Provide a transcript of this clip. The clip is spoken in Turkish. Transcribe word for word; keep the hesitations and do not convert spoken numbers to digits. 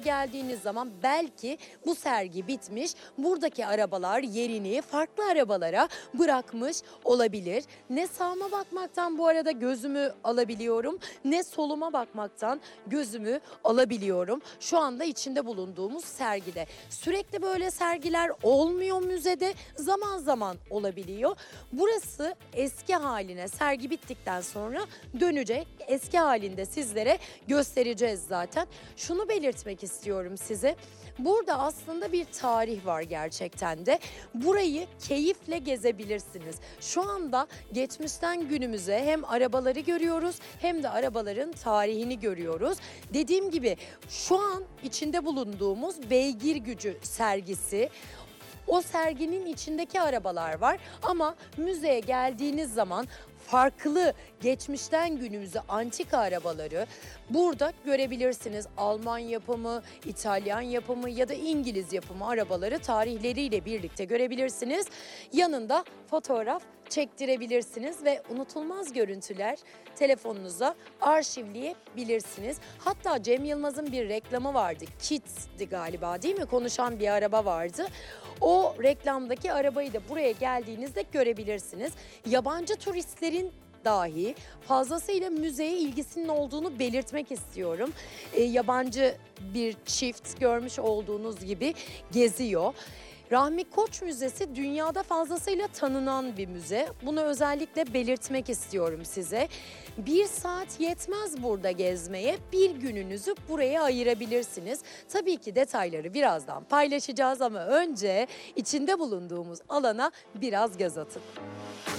geldiğiniz zaman belki bu sergi bitmiş, buradaki arabalar yerini farklı arabalara bırakmış olabilir. Ne sağıma bakmaktan bu arada gözümü alabiliyorum, ne soluma bakmaktan gözümü alabiliyorum. Şu anda içinde bulunduğumuz sergide. Sürekli böyle sergiler olmuyor müzede, zaman zaman olabiliyor. Burası eski haline, sergi bittikten sonra dönecek. Eski halinde sizlere göstereceğiz zaten. Şunu belirtmek istiyorum size. Burada aslında bir tarih var gerçekten de. Burayı keyifle gezebilirsiniz. Şu anda geçmişten günümüze hem arabaları görüyoruz hem de arabaların tarihini görüyoruz. Dediğim gibi şu an içinde bulunduğumuz Beygir Gücü sergisi. O serginin içindeki arabalar var ama müzeye geldiğiniz zaman farklı geçmişten günümüze antika arabaları burada görebilirsiniz. Alman yapımı, İtalyan yapımı ya da İngiliz yapımı arabaları tarihleriyle birlikte görebilirsiniz. Yanında fotoğraf çektirebilirsiniz ve unutulmaz görüntüler telefonunuza arşivleyebilirsiniz. Hatta Cem Yılmaz'ın bir reklamı vardı. Kids'di galiba, değil mi? Konuşan bir araba vardı. O reklamdaki arabayı da buraya geldiğinizde görebilirsiniz. Yabancı turistlerin dahi fazlasıyla müzeye ilgisinin olduğunu belirtmek istiyorum. E, yabancı bir çift görmüş olduğunuz gibi geziyor. Rahmi Koç Müzesi dünyada fazlasıyla tanınan bir müze. Bunu özellikle belirtmek istiyorum size. Bir saat yetmez burada gezmeye. Bir gününüzü buraya ayırabilirsiniz. Tabii ki detayları birazdan paylaşacağız ama önce içinde bulunduğumuz alana biraz göz atın.